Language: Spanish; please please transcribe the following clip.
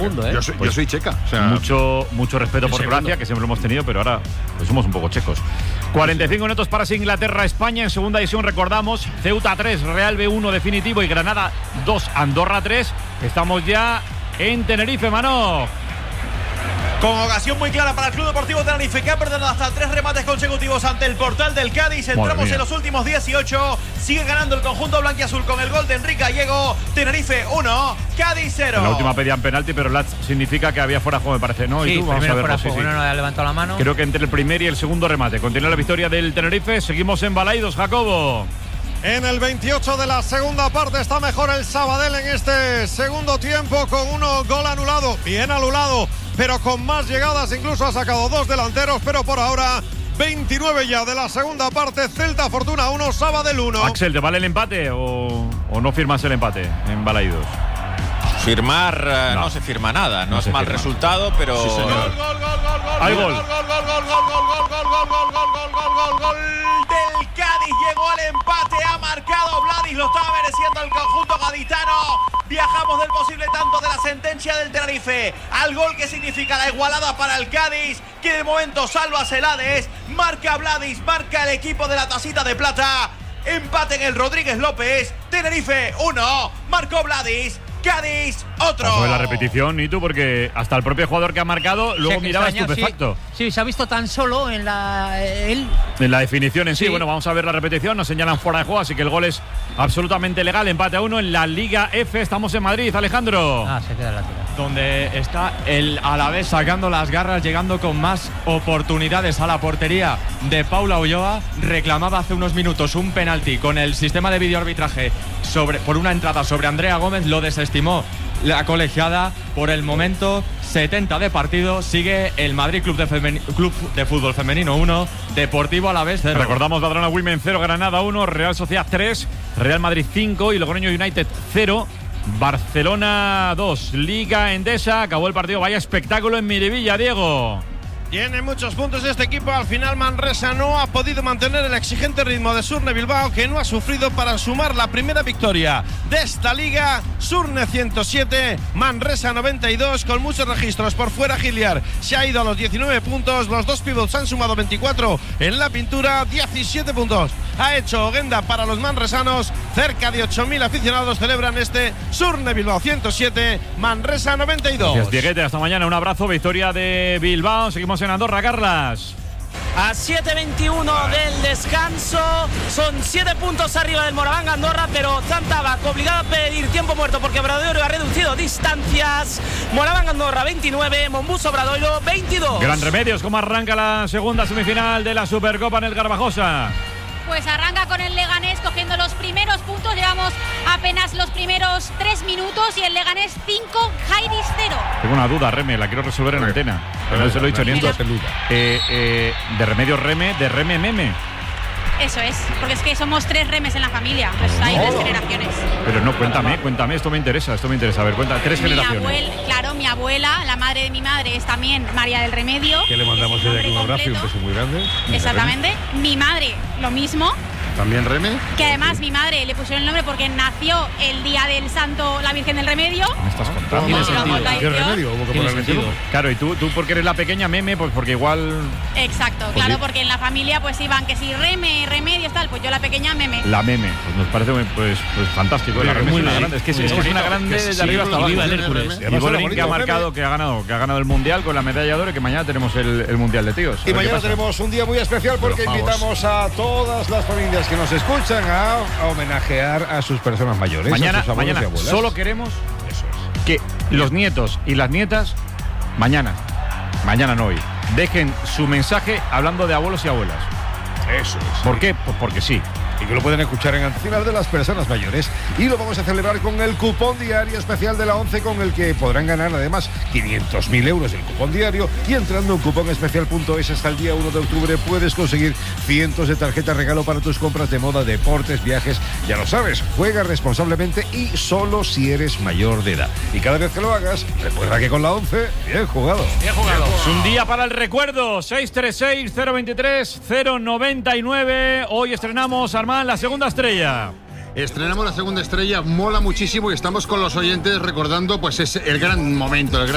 Yo soy checa. O sea, mucho respeto por Croacia, que siempre lo hemos tenido, pero ahora pues somos un poco checos. 45 minutos para Inglaterra-España. En segunda división, recordamos, Ceuta 3, Real B1 definitivo y Granada 2, Andorra 3. Estamos ya en Tenerife, Manoj. Con ocasión muy clara para el Club Deportivo Tenerife, que ha perdido hasta 3 remates consecutivos ante el portal del Cádiz. Entramos en los últimos 18. Sigue ganando el conjunto blanquiazul con el gol de Enrique Gallego. Tenerife 1, Cádiz 0. En la última pedían penalti, pero significa que había fuera de juego, me parece, ¿no? Sí, y tú, vamos a verlo. Sí. No ha levantado la mano. Creo que entre el primer y el segundo remate. Continúa la victoria del Tenerife. Seguimos en Balaidos, Jacobo. En el 28 de la segunda parte está mejor el Sabadell en este segundo tiempo con gol anulado, bien anulado, pero con más llegadas, incluso ha sacado 2 delanteros, pero por ahora 29 ya de la segunda parte, Celta Fortuna 1, Sabadell 1. Axel, ¿te vale el empate o no firmas el empate en Balaidos? Firmar no se firma nada, no es mal resultado, pero... Sí, señor. Hay gol. Gol del Cádiz, llegó al empate, ha marcado Vladis, lo estaba mereciendo el conjunto gaditano. Viajamos del posible tanto de la sentencia del Tenerife al gol que significa la igualada para el Cádiz, que de momento salva Celades, marca Vladis, marca el equipo de la tacita de plata. Empate en el Rodríguez López, Tenerife 1, marcó Vladis. Cádiz, otro. Fue la repetición, y tú, porque hasta el propio jugador que ha marcado luego miraba estupefacto. Sí, se ha visto tan solo en la definición en sí. Bueno, vamos a ver la repetición. Nos señalan fuera de juego, así que el gol es absolutamente legal. Empate a 1 en la Liga F. Estamos en Madrid, Alejandro. Se queda la tira. Donde está el Alavés sacando las garras, llegando con más oportunidades a la portería de Paula Ulloa. Reclamaba hace unos minutos un penalti con el sistema de videoarbitraje por una entrada sobre Andrea Gómez. Lo desestimó la colegiada. Por el momento, 70 de partido. Sigue el Madrid Club de Fútbol Femenino 1, Deportivo Alavés 0. Recordamos Badalona Women 0, Granada 1, Real Sociedad 3, Real Madrid 5 y Logroño United 0. Barcelona 2, Liga Endesa. Acabó el partido. Vaya espectáculo en Miribilla, Diego. Tiene muchos puntos este equipo. Al final Manresa no ha podido mantener el exigente ritmo de Surne Bilbao, que no ha sufrido para sumar la primera victoria de esta liga. Surne 107, Manresa 92, con muchos registros. Por fuera Giliar se ha ido a los 19 puntos. Los dos pivots han sumado 24 en la pintura, 17 puntos ha hecho Oguenda para los manresanos. Cerca de 8.000 aficionados celebran este Surne Bilbao 107, Manresa 92. Gracias, Dieguete, hasta mañana. Un abrazo. Victoria de Bilbao. Seguimos en Andorra, Carlas. A 7:21 del descanso, son 7 puntos arriba del Moraván Andorra, pero Zantabac obligado a pedir tiempo muerto porque Obradoiro ha reducido distancias. Moraván Andorra 29, Monbus Obradoiro 22. Gran Remedios, ¿cómo arranca la segunda semifinal de la Supercopa en el Garbajosa? Pues arranca con el Leganés cogiendo los primeros puntos. Llevamos apenas los primeros 3 minutos y el Leganés 5, Jairis 0. Tengo una duda, Reme, la quiero resolver en antena. Pero no se lo he dicho ni antes. De Remedios Reme, de Reme Meme. Eso es, porque es que somos 3 remes en la familia, pues hay 3 generaciones. Pero no, cuéntame, esto me interesa. A ver, cuenta, 3 generaciones. Claro, mi abuela, la madre de mi madre, es también María del Remedio. Que le mandamos desde aquí un abrazo y un beso muy grande. Exactamente. Mi madre, lo mismo. ¿También Reme? Que además mi madre le pusieron el nombre porque nació el día del santo, la Virgen del Remedio. ¿Me estás contando? ¿Tiene sentido? ¿Qué remedio? ¿Hubo que ponerle sentido? Claro, y tú porque eres la pequeña Meme, pues porque igual... Exacto, claro, porque en la familia pues iban que si Reme, Remedios, tal, pues yo la pequeña Meme. La Meme, pues nos parece pues fantástico. La Reme es una grande, es que es una grande desde arriba hasta abajo. el Hércules. Y Bolerín, que ha marcado, que ha ganado el Mundial con la medalla de oro, y que mañana tenemos el Mundial de tíos. Y mañana tenemos un día muy especial porque invitamos a todas las familias que nos escuchan a homenajear a sus personas mayores. Mañana, a sus abuelos y abuelas. Solo queremos que los nietos y las nietas, mañana no hoy, dejen su mensaje hablando de abuelos y abuelas. Eso es. ¿Por qué? Pues porque sí. Y que lo pueden escuchar en Antena de las personas mayores. Y lo vamos a celebrar con el cupón diario especial de la 11, con el que podrán ganar además 500.000 euros el cupón diario. Y entrando en cuponespecial.es hasta el día 1 de octubre puedes conseguir cientos de tarjetas regalo para tus compras de moda, deportes, viajes. Ya lo sabes, juega responsablemente y solo si eres mayor de edad. Y cada vez que lo hagas, recuerda que con la 11, bien jugado. Bien jugado. Es un día para el recuerdo. 636-023-099. Hoy estrenamos, Armand, la segunda estrella. Estrenamos la segunda estrella, mola muchísimo y estamos con los oyentes recordando pues es el gran momento, el gran